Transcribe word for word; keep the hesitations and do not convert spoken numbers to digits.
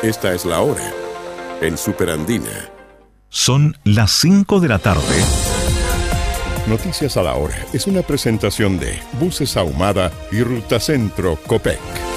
Esta es la hora en Superandina. Son las cinco de la tarde. Noticias a la hora es una presentación de Buses Ahumada y Ruta Centro Copec.